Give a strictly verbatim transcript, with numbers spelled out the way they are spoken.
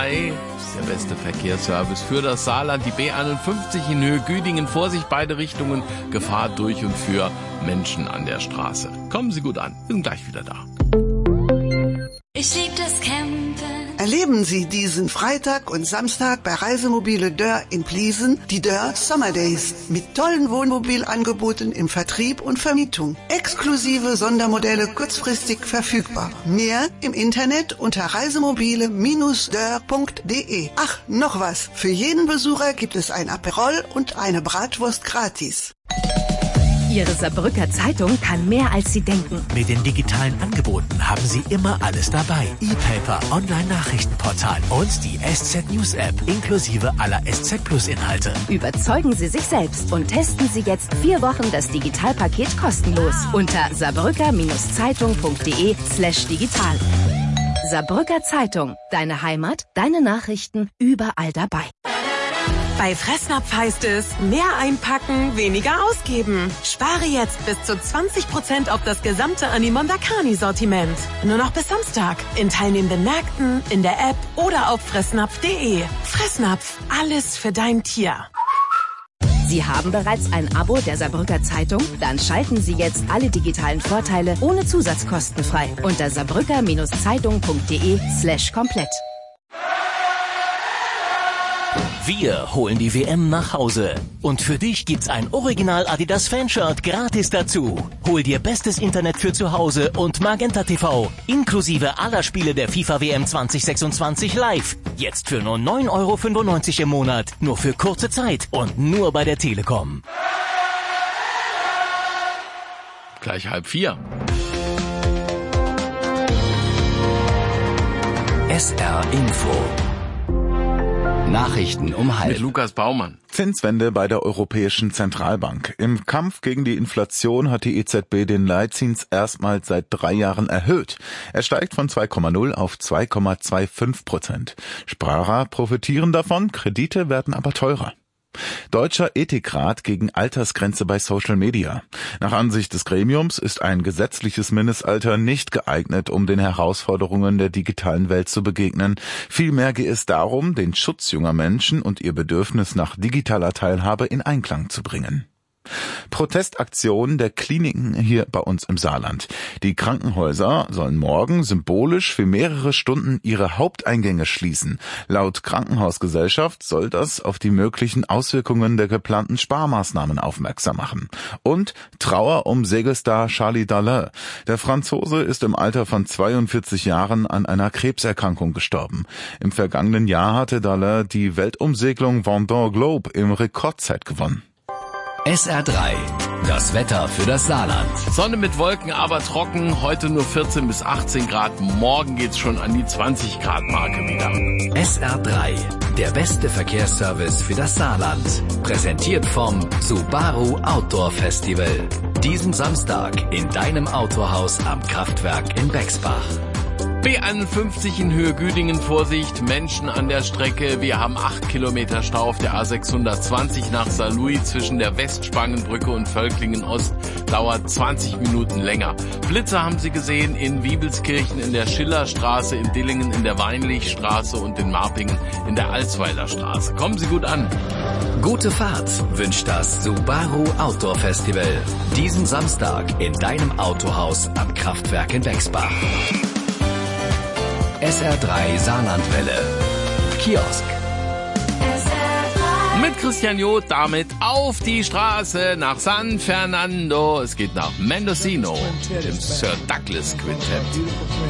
drei, der beste Verkehrsservice für das Saarland. Die B einundfünfzig in Höhe Güdingen, Vorsicht, beide Richtungen, Gefahr durch und für Menschen an der Straße. Kommen Sie gut an, wir sind gleich wieder da. Ich lieb das Campen. Erleben Sie diesen Freitag und Samstag bei Reisemobile Dörr in Pliesen die Dörr Summer Days mit tollen Wohnmobilangeboten im Vertrieb und Vermietung. Exklusive Sondermodelle kurzfristig verfügbar. Mehr im Internet unter reisemobile Bindestrich dörr punkt de. Ach, noch was. Für jeden Besucher gibt es ein Aperol und eine Bratwurst gratis. Ihre Saarbrücker Zeitung kann mehr, als Sie denken. Mit den digitalen Angeboten haben Sie immer alles dabei. E-Paper, Online-Nachrichtenportal und die S Z News App inklusive aller S Z Plus Inhalte. Überzeugen Sie sich selbst und testen Sie jetzt vier Wochen das Digitalpaket kostenlos unter saarbrücker-zeitung punkt de slash digital. Saarbrücker Zeitung, deine Heimat, deine Nachrichten, überall dabei. Bei Fressnapf heißt es, mehr einpacken, weniger ausgeben. Spare jetzt bis zu zwanzig Prozent auf das gesamte Animondakani-Sortiment. Nur noch bis Samstag. In teilnehmenden Märkten, in der App oder auf fressnapf punkt de. Fressnapf, alles für dein Tier. Sie haben bereits ein Abo der Saarbrücker Zeitung? Dann schalten Sie jetzt alle digitalen Vorteile ohne Zusatzkosten frei unter saarbrücker-zeitung punkt de slash komplett. Wir holen die W M nach Hause. Und für dich gibt's ein Original Adidas Fanshirt gratis dazu. Hol dir bestes Internet für zu Hause und Magenta T V. Inklusive aller Spiele der FIFA W M zwanzig sechsundzwanzig live. Jetzt für nur neun Euro fünfundneunzig im Monat. Nur für kurze Zeit und nur bei der Telekom. Gleich halb vier. S R Info. Nachrichten um halb. Mit Lukas Baumann. Zinswende bei der Europäischen Zentralbank. Im Kampf gegen die Inflation hat die E Z B den Leitzins erstmals seit drei Jahren erhöht. Er steigt von zwei Komma null auf zwei Komma fünfundzwanzig Prozent. Sparer profitieren davon, Kredite werden aber teurer. Deutscher Ethikrat gegen Altersgrenze bei Social Media. Nach Ansicht des Gremiums ist ein gesetzliches Mindestalter nicht geeignet, um den Herausforderungen der digitalen Welt zu begegnen. Vielmehr geht es darum, den Schutz junger Menschen und ihr Bedürfnis nach digitaler Teilhabe in Einklang zu bringen. Protestaktion der Kliniken hier bei uns im Saarland. Die Krankenhäuser sollen morgen symbolisch für mehrere Stunden ihre Haupteingänge schließen. Laut Krankenhausgesellschaft soll das auf die möglichen Auswirkungen der geplanten Sparmaßnahmen aufmerksam machen. Und Trauer um Segelstar Charlie Dallaire. Der Franzose ist im Alter von zweiundvierzig Jahren an einer Krebserkrankung gestorben. Im vergangenen Jahr hatte Dallaire die Weltumsegelung Vendée Globe im Rekordzeit gewonnen. S R drei, das Wetter für das Saarland. Sonne mit Wolken, aber trocken. Heute nur vierzehn bis achtzehn Grad. Morgen geht's schon an die zwanzig Grad Marke wieder. S R drei, der beste Verkehrsservice für das Saarland. Präsentiert vom Subaru Outdoor Festival. Diesen Samstag in deinem Autohaus am Kraftwerk in Bexbach. B einundfünfzig in Höhe Güdingen, Vorsicht, Menschen an der Strecke. Wir haben acht Kilometer Stau auf der A sechshundertzwanzig nach Saarlouis zwischen der Westspangenbrücke und Völklingen Ost. Dauert zwanzig Minuten länger. Blitze haben Sie gesehen in Wiebelskirchen, in der Schillerstraße, in Dillingen, in der Weinlichstraße und in Marpingen in der Alsweiler Straße. Kommen Sie gut an. Gute Fahrt wünscht das Subaru Outdoor Festival. Diesen Samstag in deinem Autohaus am Kraftwerk in Bexbach. S R drei Saarlandwelle. Kiosk. Mit Christian Joth damit auf die Straße nach San Fernando. Es geht nach Mendocino, dem Sir Douglas Quintett.